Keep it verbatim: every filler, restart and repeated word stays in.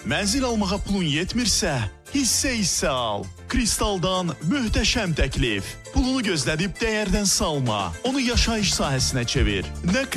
Mənzil almağa pulun yetmirsə, hissə-hissə al. Kristaldan möhtəşəm təklif. Pulunu gözlədib dəyərdən salma. Onu yaşayış sahəsinə çevir. Nə